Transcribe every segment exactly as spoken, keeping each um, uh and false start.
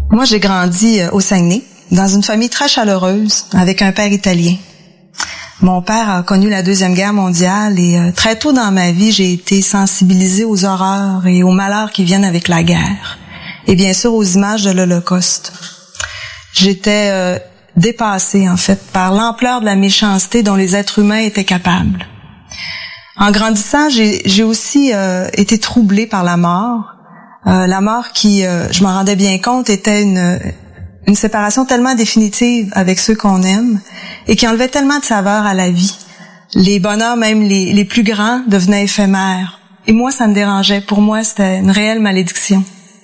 Moi, j'ai grandi au Saguenay, dans une famille très chaleureuse, avec un père italien. Mon père a connu la Deuxième Guerre mondiale et euh, très tôt dans ma vie, j'ai été sensibilisée aux horreurs et aux malheurs qui viennent avec la guerre. Et bien sûr, aux images de l'Holocauste. J'étais euh, dépassée, en fait, par l'ampleur de la méchanceté dont les êtres humains étaient capables. En grandissant, j'ai, j'ai aussi euh, été troublée par la mort. Euh, la mort qui, euh, je m'en rendais bien compte, était une, une séparation tellement définitive avec ceux qu'on aime et qui enlevait tellement de saveur à la vie. Les bonheurs, même les, les plus grands, devenaient éphémères. Et moi, ça me dérangeait. Pour moi, c'était une réelle malédiction.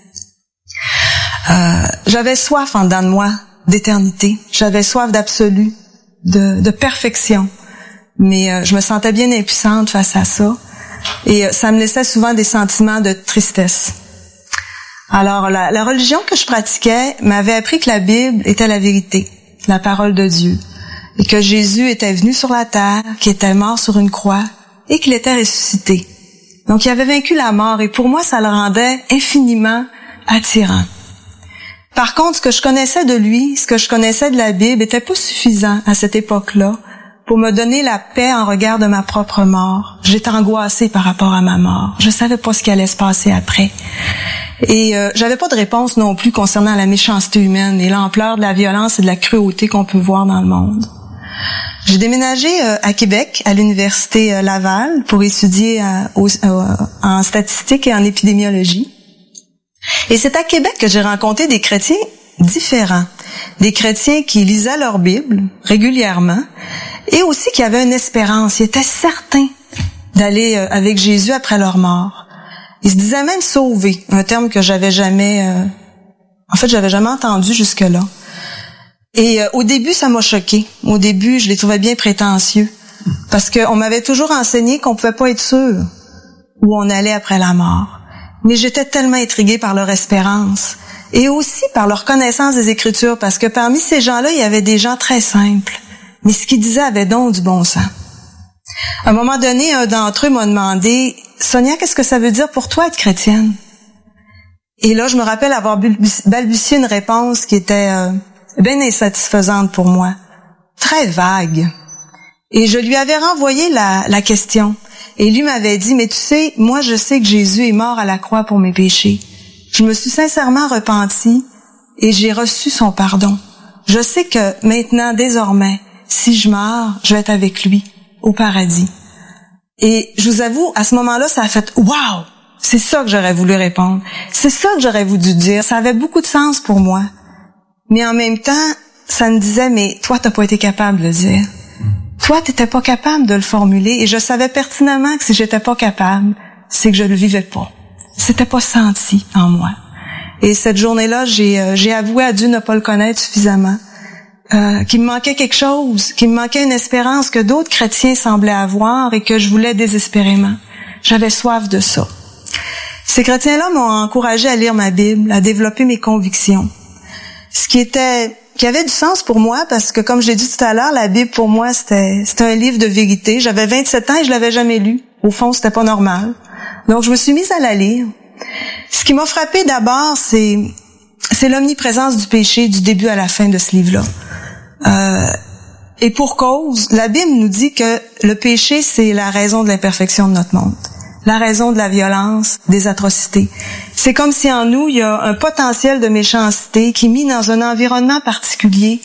Euh, j'avais soif en dedans de moi d'éternité. J'avais soif d'absolu, de, de perfection. Mais euh, je me sentais bien impuissante face à ça. Et euh, ça me laissait souvent des sentiments de tristesse. Alors, la, la religion que je pratiquais m'avait appris que la Bible était la vérité, la parole de Dieu, et que Jésus était venu sur la terre, qu'il était mort sur une croix, et qu'il était ressuscité. Donc, il avait vaincu la mort, et pour moi, ça le rendait infiniment attirant. Par contre, ce que je connaissais de lui, ce que je connaissais de la Bible, était pas suffisant à cette époque-là pour me donner la paix en regard de ma propre mort. J'étais angoissée par rapport à ma mort. Je savais pas ce qui allait se passer après. Et euh, j'avais pas de réponse non plus concernant la méchanceté humaine et l'ampleur de la violence et de la cruauté qu'on peut voir dans le monde. J'ai déménagé euh, à Québec, à l'université euh, Laval, pour étudier euh, au, euh, en statistique et en épidémiologie. Et c'est à Québec que j'ai rencontré des chrétiens différents, des chrétiens qui lisaient leur Bible régulièrement et aussi qui avaient une espérance, ils étaient certains d'aller euh, avec Jésus après leur mort. Ils se disaient même sauvés, un terme que j'avais jamais, euh, en fait, j'avais jamais entendu jusque-là. Et euh, au début, ça m'a choqué. Au début, je les trouvais bien prétentieux, parce qu'on m'avait toujours enseigné qu'on pouvait pas être sûr où on allait après la mort. Mais j'étais tellement intriguée par leur espérance et aussi par leur connaissance des Écritures, parce que parmi ces gens-là, il y avait des gens très simples, mais ce qu'ils disaient avait donc du bon sens. À un moment donné, un d'entre eux m'a demandé « Sonia, qu'est-ce que ça veut dire pour toi être chrétienne? » Et là, je me rappelle avoir balbutié une réponse qui était euh, bien insatisfaisante pour moi, très vague. Et je lui avais renvoyé la, la question. Et lui m'avait dit « Mais tu sais, moi je sais que Jésus est mort à la croix pour mes péchés. Je me suis sincèrement repentie et j'ai reçu son pardon. Je sais que maintenant, désormais, si je meurs, je vais être avec lui au paradis. » Et je vous avoue, à ce moment-là, ça a fait « Wow! » C'est ça que j'aurais voulu répondre. C'est ça que j'aurais voulu dire. Ça avait beaucoup de sens pour moi. Mais en même temps, ça me disait « Mais toi, t'as pas été capable de le dire. Toi, t'étais pas capable de le formuler. » Et je savais pertinemment que si j'étais pas capable, c'est que je le vivais pas. C'était pas senti en moi. Et cette journée-là, j'ai, euh, j'ai avoué à Dieu ne pas le connaître suffisamment. Euh, qu'il me manquait quelque chose, qu'il me manquait une espérance que d'autres chrétiens semblaient avoir et que je voulais désespérément. J'avais soif de ça. Ces chrétiens-là m'ont encouragé à lire ma Bible, à développer mes convictions. Ce qui était, qui avait du sens pour moi, parce que comme je l'ai dit tout à l'heure, la Bible pour moi c'était, c'était un livre de vérité. J'avais vingt-sept ans et je l'avais jamais lu. Au fond, c'était pas normal. Donc je me suis mise à la lire. Ce qui m'a frappée d'abord, c'est, c'est l'omniprésence du péché du début à la fin de ce livre-là. Euh, et pour cause, la Bible nous dit que le péché, c'est la raison de l'imperfection de notre monde, la raison de la violence, des atrocités. C'est comme si en nous, il y a un potentiel de méchanceté qui, mis dans un environnement particulier,